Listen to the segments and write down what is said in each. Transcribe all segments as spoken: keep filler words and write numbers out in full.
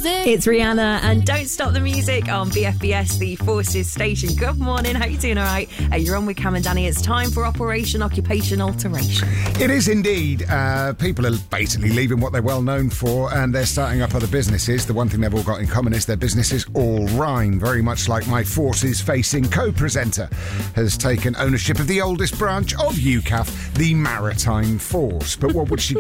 music. It's Rihanna and Don't Stop the Music on B F B S, the Forces station. Good morning, how you doing? All right? Uh, you're on with Cam and Danny. It's time for Operation Occupation Alteration. It is indeed. Uh, people are basically leaving what they're well known for and they're starting up other businesses. The one thing they've all got in common is their businesses all rhyme, very much like my Forces-facing co-presenter has taken ownership of the oldest branch of U C A F, the Maritime Force. But what would she...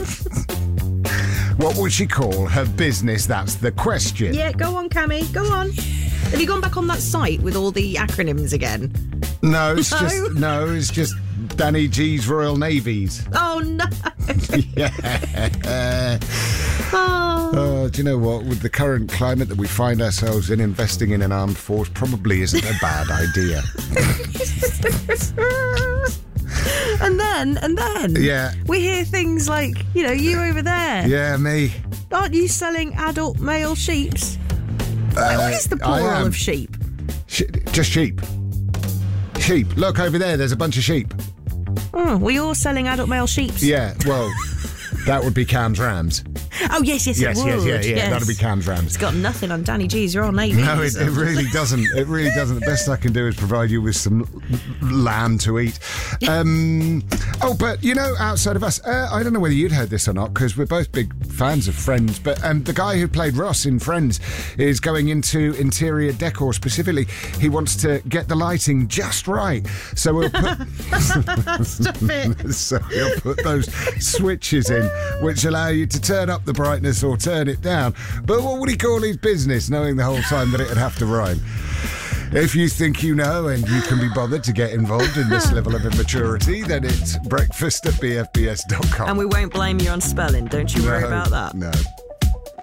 What would she call her business? That's the question. Yeah, go on, Cammy, go on. Have you gone back on that site with all the acronyms again? No, it's No? just no, it's just Danny G's Royal Navies. Oh, no. Yeah. Oh. Oh, do you know what? With the current climate that we find ourselves in, investing in an armed force probably isn't a bad idea. And then, and then, Yeah. we hear things like, you know, you over there. Yeah, me. Aren't you selling adult male sheeps? Uh, what is the I plural am. of sheep? Sh- just sheep. Sheep. Look over there. There's a bunch of sheep. Oh, were you all selling adult male sheeps? Yeah. Well, that would be Cam's Rams. Oh, yes, yes, Yes, it yes, would. yeah, yeah. yes. That'd be Cam's Rams. It's got nothing on Danny G's. You're on Navy. No, it, it really doesn't. It really doesn't. The best I can do is provide you with some l- lamb to eat. Um, oh, but, you know, outside of us, uh, I don't know whether you'd heard this or not, because we're both big fans of Friends, but um, the guy who played Ross in Friends is going into interior decor specifically. He wants to get the lighting just right. So we'll put... Stop it. So he'll put those switches in, which allow you to turn up the brightness or turn it down. But what would he call his business, knowing the whole time that it'd have to rhyme? If you think you know and you can be bothered to get involved in this level of immaturity, then it's breakfast at b f b s dot com. And we won't blame you on spelling. Don't you worry No, about that. No.